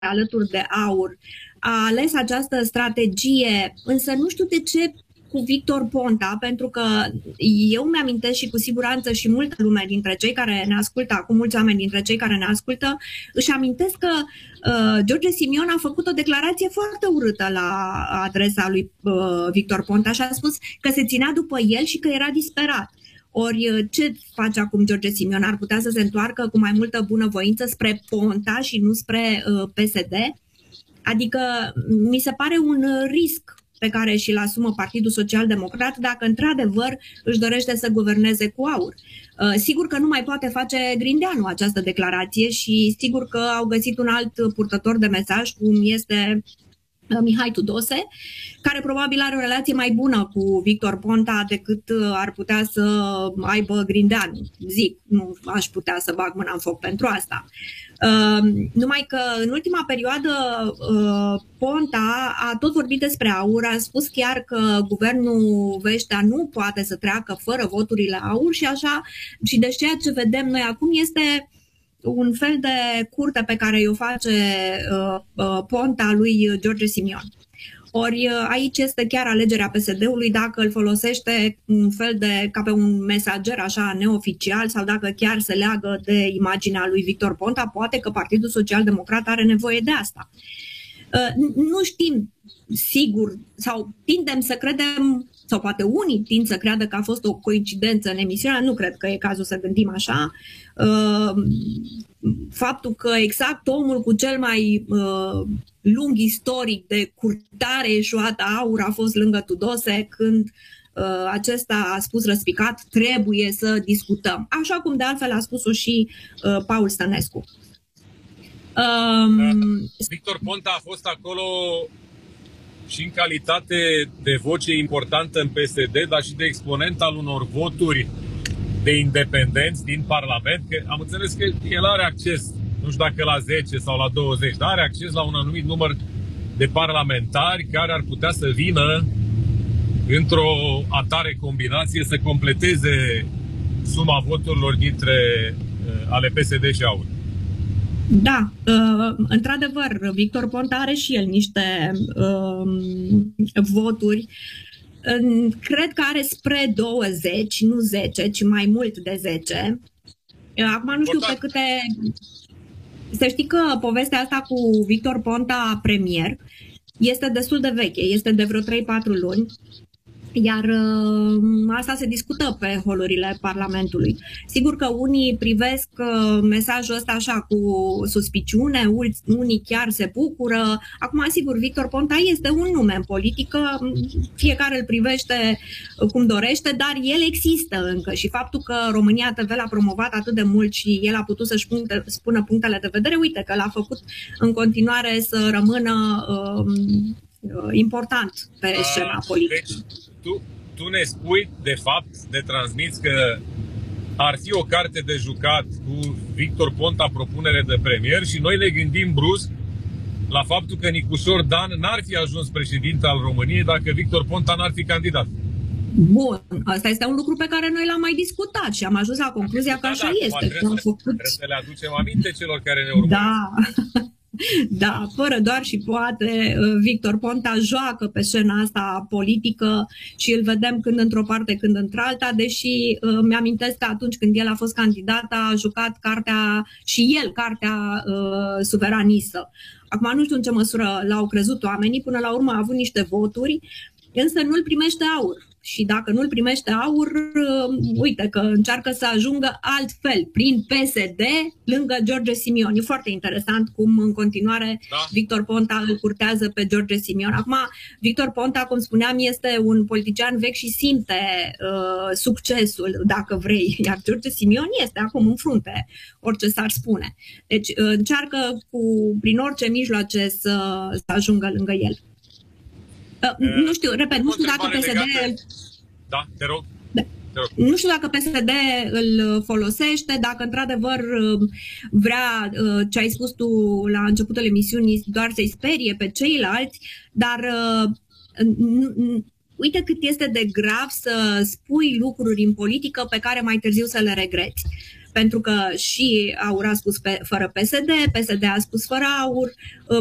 alături de AUR a ales această strategie, însă nu știu de ce cu Victor Ponta, pentru că eu mi-amintesc și cu siguranță și multă lume dintre cei care ne ascultă, acum mulți oameni dintre cei care ne ascultă, își amintesc că George Simion a făcut o declarație foarte urâtă la adresa lui Victor Ponta și a spus că se ținea după el și că era disperat. Ori ce face acum George Simion? Ar putea să se întoarcă cu mai multă bunăvoință spre Ponta și nu spre PSD? Adică mi se pare un risc pe care și-l asumă Partidul Social Democrat dacă într-adevăr își dorește să guverneze cu AUR. Sigur că nu mai poate face Grindeanu această declarație și sigur că au găsit un alt purtător de mesaj, cum este Mihai Tudose, care probabil are o relație mai bună cu Victor Ponta decât ar putea să aibă Grindeanu. Zic, nu aș putea să bag mâna în foc pentru asta. Numai că în ultima perioadă Ponta a tot vorbit despre AUR, a spus chiar că guvernul Vestea nu poate să treacă fără voturile AUR și așa, și deci ceea ce vedem noi acum este un fel de curte pe care o face Ponta lui George Simion. Ori aici este chiar alegerea PSD-ului dacă îl folosește un fel de ca pe un mesager așa neoficial sau dacă chiar se leagă de imaginea lui Victor Ponta, poate că Partidul Social Democrat are nevoie de asta. Nu știm sigur sau tindem să credem, sau poate unii tind să creadă că a fost o coincidență în emisiunea, nu cred că e cazul să gândim așa. Faptul că exact omul cu cel mai lung istoric de curtare eșuată a AUR a fost lângă Tudose când acesta a spus răspicat, trebuie să discutăm. Așa cum de altfel a spus-o și Paul Stănescu. Victor Ponta a fost acolo și în calitate de voce importantă în PSD, dar și de exponent al unor voturi de independenți din Parlament, că am înțeles că el are acces, nu știu dacă la 10 sau la 20, dar are acces la un anumit număr de parlamentari care ar putea să vină într-o atare combinație să completeze suma voturilor dintre ale PSD și AUR. Da, într-adevăr, Victor Ponta are și el niște voturi. Cred că are spre 20, nu 10, ci mai mult de 10. Acum nu știu pe câte... Să știi că povestea asta cu Victor Ponta premier este destul de veche, este de vreo 3-4 luni. Iar asta se discută pe holurile Parlamentului. Sigur că unii privesc mesajul ăsta așa cu suspiciune, unii chiar se bucură. Acum, sigur, Victor Ponta este un nume în politică, fiecare îl privește cum dorește, dar el există încă și faptul că România TV l-a promovat atât de mult și el a putut să-și spună punctele de vedere, uite că l-a făcut în continuare să rămână important pe scena politică. Deci, tu ne spui, de fapt, ne transmiți că ar fi o carte de jucat cu Victor Ponta propunere de premier și noi ne gândim brusc la faptul că Nicușor Dan n-ar fi ajuns președinte al României dacă Victor Ponta n-ar fi candidat. Bun, asta este un lucru pe care noi l-am mai discutat și am ajuns la concluzia că așa este. Trebuie să le aducem aminte celor care ne urmăresc. Da. Da, fără doar și poate, Victor Ponta joacă pe scena asta politică și îl vedem când într-o parte, când într-alta, deși mi-amintesc că atunci când el a fost candidat a jucat cartea suveranistă. Acum nu știu în ce măsură l-au crezut oamenii, până la urmă a avut niște voturi, însă nu-l primește AUR. Și dacă nu-l primește AUR, uite că încearcă să ajungă altfel, prin PSD, lângă George Simion. E foarte interesant cum în continuare Victor Ponta îl curtează pe George Simion. Acum, Victor Ponta, cum spuneam, este un politician vechi și simte succesul, dacă vrei, iar George Simion este acum în frunte, orice s-ar spune. Deci încearcă prin orice mijloace să ajungă lângă el. Nu știu, repet, nu știu dacă PSD... Da, te rog. Nu știu dacă PSD îl folosește, dacă într-adevăr vrea, ce ai spus tu la începutul emisiunii, doar să-i sperie pe ceilalți, dar uite cât este de grav să spui lucruri în politică pe care mai târziu să le regreți. pentru că și AUR a spus fără PSD, PSD a spus fără AUR,